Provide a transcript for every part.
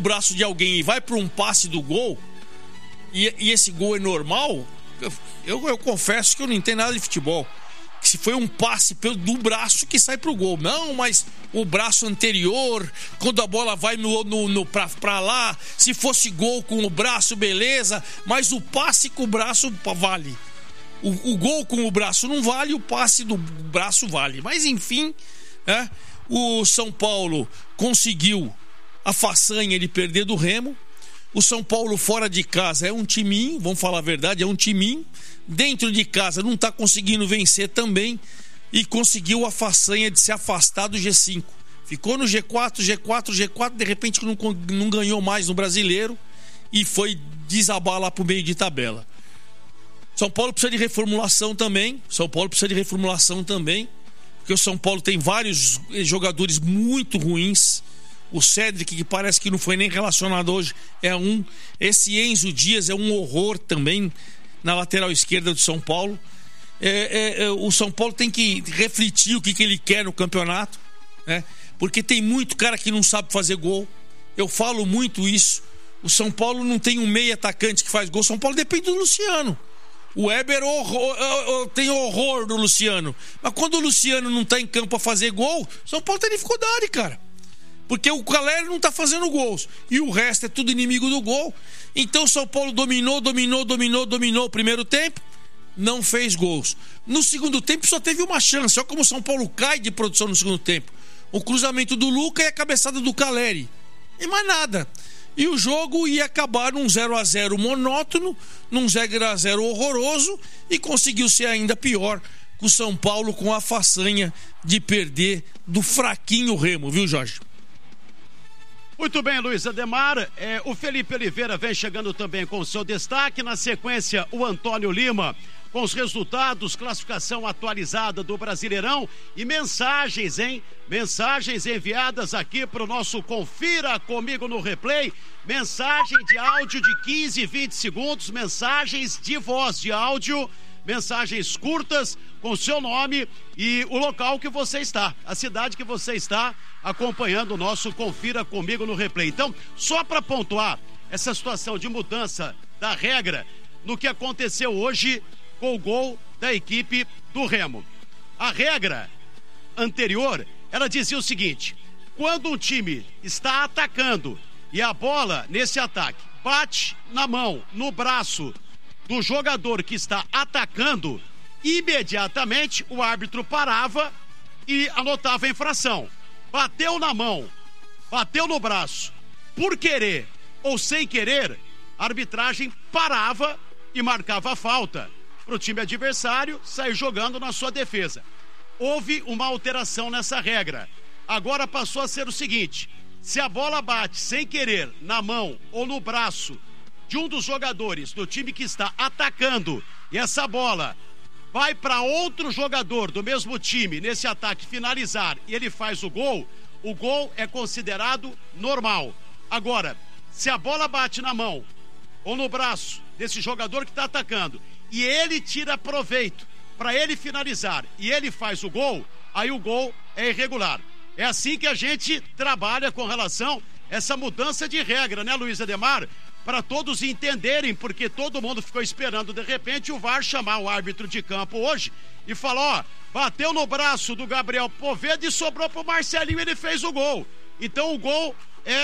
o braço de alguém e vai para um passe do gol, e esse gol é normal, eu confesso que eu não entendo nada de futebol. Se foi um passe do braço que sai pro gol. Não, mas o braço anterior, quando a bola vai pra lá, se fosse gol com o braço, beleza, mas o passe com o braço vale. O gol com o braço não vale, o passe do braço vale. Mas enfim, né, o São Paulo conseguiu a façanha de perder do Remo. O São Paulo fora de casa é um timinho, vamos falar a verdade, é um timinho. Dentro de casa não está conseguindo vencer também e conseguiu a façanha de se afastar do G5. Ficou no G4, de repente não ganhou mais no Brasileiro e foi desabar lá para o meio de tabela. São Paulo precisa de reformulação também, porque o São Paulo tem vários jogadores muito ruins. O Cédric, que parece que não foi nem relacionado hoje, é um. Esse Enzo Dias é um horror também na lateral esquerda do São Paulo. O São Paulo tem que refletir o que ele quer no campeonato, né? Porque tem muito cara que não sabe fazer gol. Eu falo muito isso. O São Paulo não tem um meio atacante que faz gol. O São Paulo depende do Luciano. O Weber tem horror do Luciano. Mas quando o Luciano não tá em campo para fazer gol, o São Paulo tem dificuldade, cara. Porque o Caleri não tá fazendo gols. E o resto é tudo inimigo do gol. Então o São Paulo dominou o primeiro tempo. Não fez gols. No segundo tempo só teve uma chance. Olha como o São Paulo cai de produção no segundo tempo. O cruzamento do Luca e a cabeçada do Caleri. E mais nada. E o jogo ia acabar num 0-0 monótono, num 0-0 horroroso. E conseguiu ser ainda pior. O São Paulo com a façanha de perder do fraquinho Remo, viu, Jorge? Muito bem, Luiz Ademar. O Felipe Oliveira vem chegando também com o seu destaque. Na sequência, o Antônio Lima com os resultados, classificação atualizada do Brasileirão e mensagens, hein? Mensagens enviadas aqui para o nosso Confira Comigo no Replay. Mensagem de áudio de 15, 20 segundos, mensagens de voz de áudio, mensagens curtas com seu nome e o local que você está, a cidade que você está acompanhando o nosso Confira Comigo no Replay. Então, só para pontuar essa situação de mudança da regra no que aconteceu hoje com o gol da equipe do Remo. A regra anterior, ela dizia o seguinte: quando um time está atacando e a bola nesse ataque bate na mão, no braço do jogador que está atacando, imediatamente o árbitro parava e anotava a infração. Bateu na mão, bateu no braço, por querer ou sem querer, a arbitragem parava e marcava a falta para o time adversário sair jogando na sua defesa. Houve uma alteração nessa regra. Agora passou a ser o seguinte: se a bola bate sem querer na mão ou no braço de um dos jogadores do time que está atacando e essa bola vai para outro jogador do mesmo time nesse ataque finalizar e ele faz o gol é considerado normal. Agora, se a bola bate na mão ou no braço desse jogador que está atacando e ele tira proveito para ele finalizar e ele faz o gol, aí o gol é irregular. É assim que a gente trabalha com relação a essa mudança de regra, né, Luiz Ademar? Para todos entenderem, porque todo mundo ficou esperando de repente o VAR chamar o árbitro de campo hoje e falar: ó, bateu no braço do Gabriel Poveda e sobrou pro Marcelinho e ele fez o gol. Então o gol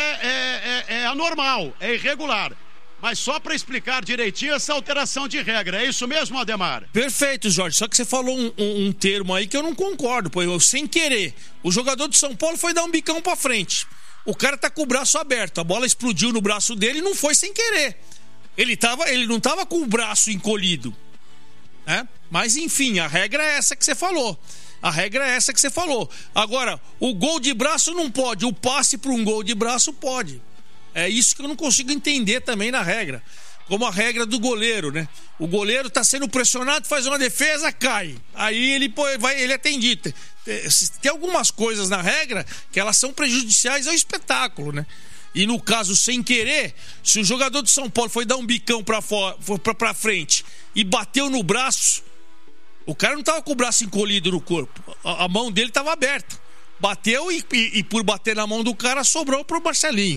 é anormal, é irregular. Mas só para explicar direitinho essa alteração de regra, é isso mesmo, Ademar? Perfeito, Jorge, só que você falou um termo aí que eu não concordo, pô, sem querer. O jogador do São Paulo foi dar um bicão pra frente. O cara tá com o braço aberto, a bola explodiu no braço dele e não foi sem querer. Ele não tava com o braço encolhido, né? Mas enfim, a regra é essa que você falou. Agora, o gol de braço não pode, o passe para um gol de braço pode. É isso que eu não consigo entender também na regra. Como a regra do goleiro, né? O goleiro tá sendo pressionado, faz uma defesa, cai. Aí ele é atendido. Tem algumas coisas na regra que elas são prejudiciais ao espetáculo, né? E no caso, sem querer, se o jogador de São Paulo foi dar um bicão pra frente e bateu no braço, o cara não tava com o braço encolhido no corpo. A mão dele tava aberta. Bateu e por bater na mão do cara sobrou pro Marcelinho.